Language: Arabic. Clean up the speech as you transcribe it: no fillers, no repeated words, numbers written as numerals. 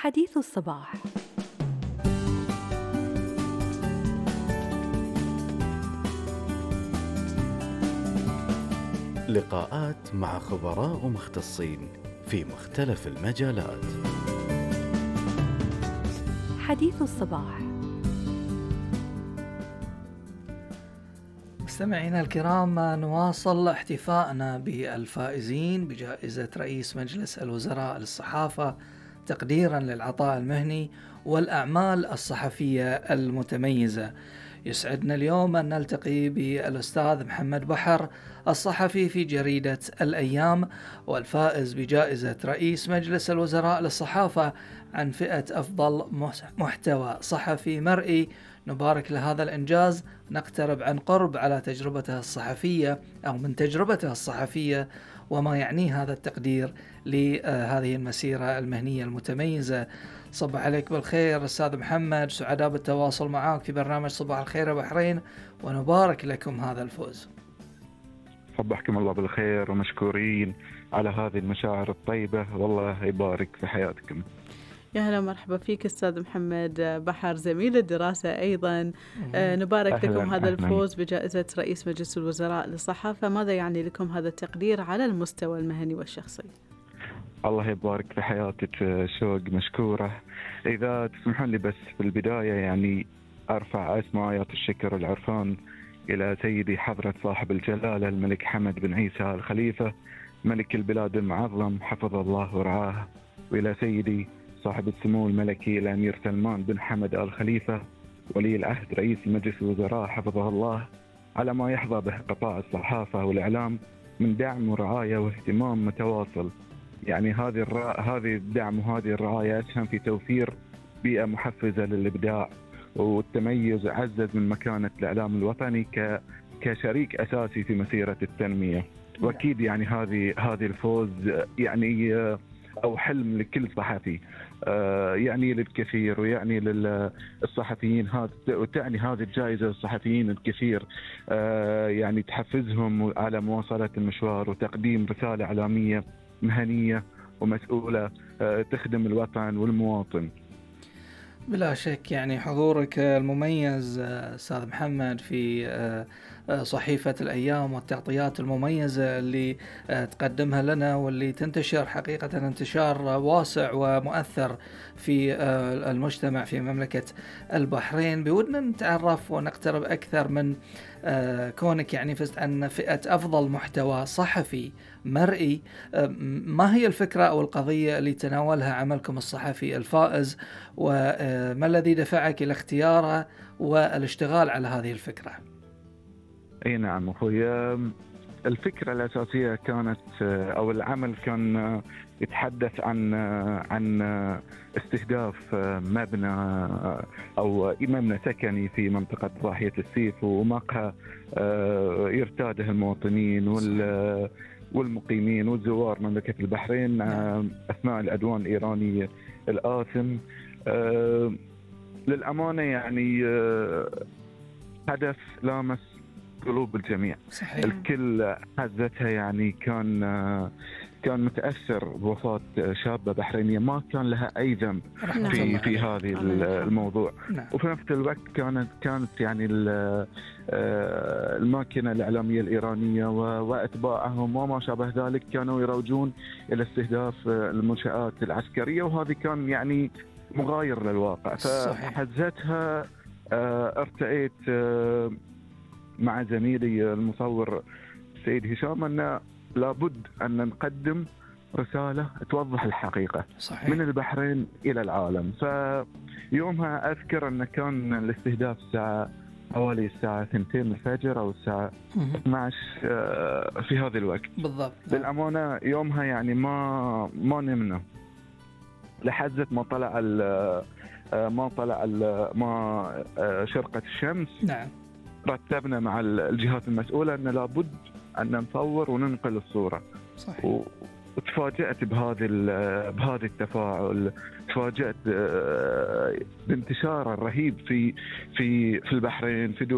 حديث الصباح. لقاءات مع خبراء ومختصين في مختلف المجالات. حديث الصباح. مستمعينا الكرام، نواصل احتفاءنا بالفائزين بجائزة رئيس مجلس الوزراء للصحافة تقديرا للعطاء المهني والأعمال الصحفية المتميزة. يسعدنا اليوم أن نلتقي بالأستاذ محمد بحر، الصحفي في جريدة الأيام والفائز بجائزة رئيس مجلس الوزراء للصحافة عن فئة أفضل محتوى صحفي مرئي. نبارك لهذا الإنجاز، نقترب عن قرب على تجربته الصحفية أو من تجربته الصحفية وما يعنيه هذا التقدير لهذه المسيرة المهنية المتميزة. صباح عليك بالخير أستاذ محمد، سعداء بالتواصل معك في برنامج صباح الخير يا بحرين، ونبارك لكم هذا الفوز. صبحكم الله بالخير ومشكورين على هذه المشاعر الطيبة، والله يبارك في حياتكم. يا هلا مرحبا فيك أستاذ محمد بحر، زميل الدراسة أيضا. نبارك لكم هذا الفوز بجائزة رئيس مجلس الوزراء للصحافة. ماذا يعني لكم هذا التقدير على المستوى المهني والشخصي؟ الله يبارك في حياتك شوق، مشكورة. إذا تسمحون لي بس في البداية يعني أرفع أسمى آيات الشكر والعرفان إلى سيدي حضرة صاحب الجلالة الملك حمد بن عيسى الخليفة ملك البلاد المعظم حفظه الله ورعاه، وإلى سيدي صاحب السمو الملكي الأمير سلمان بن حمد آل خليفة ولي العهد رئيس مجلس الوزراء حفظه الله، على ما يحظى به قطاع الصحافة والإعلام من دعم ورعاية واهتمام متواصل. يعني هذه الدعم وهذه الرعاية أسهم في توفير بيئة محفزة للإبداع والتميز، عزز من مكانة الإعلام الوطني كشريك أساسي في مسيرة التنمية. وأكيد يعني هذه الفوز يعني أو حلم لكل صحفي، يعني للكثير، ويعني للصحفيين وتعني هذه الجائزة للصحفيين الكثير، يعني تحفزهم على مواصلة المشوار وتقديم رسالة إعلامية مهنية ومسؤولة تخدم الوطن والمواطن. بلا شك يعني حضورك المميز أستاذ محمد في صحيفة الأيام والتغطيات المميزة اللي تقدمها لنا واللي تنتشر حقيقة انتشار واسع ومؤثر في المجتمع في مملكة البحرين. بودنا نتعرف ونقترب أكثر من كونك يعني فزت عن فئة أفضل محتوى صحفي مرئي. ما هي الفكرة أو القضية اللي تناولها عملكم الصحفي الفائز، وما الذي دفعك إلى اختياره والاشتغال على هذه الفكرة؟ أي نعم أخوي، الفكرة الأساسية كانت أو العمل كان يتحدث عن استهداف مبنى أو مبنى سكني في منطقة ضاحية السيف ومقهى يرتاده المواطنين والمقيمين والزوار مملكة البحرين أثناء العدوان الإيراني الآثم. للأمانة يعني هدف لامس قلوب الجميع. صحيح. الكل حزتها، يعني كان متأثر بوفاة شابة بحرينية ما كان لها أي ذنب في هذه الموضوع. وفي نفس الوقت كانت يعني الماكينة الإعلامية الإيرانية وأتباعهم وما شابه ذلك كانوا يروجون إلى استهداف المنشآت العسكرية، وهذه كان يعني مغاير للواقع. فحزتها ارتأيت مع زميلي المصور السيد هشام أن لابد أن نقدم رسالة توضح الحقيقة. صحيح. من البحرين إلى العالم. فيومها أذكر أن كان الاستهداف حوالي الساعة 2 الفجر أو الساعة 12 في هذا الوقت بالضبط. للأمانة يومها يعني ما نمنا لحد ما شرقت الشمس. نعم. رتبنا مع الجهات المسؤولة أن لابد أن نصور وننقل الصورة. صحيح. وتفاجأت بهذا التفاعل، تفاجأت بانتشاره الرهيب في البحرين، في دول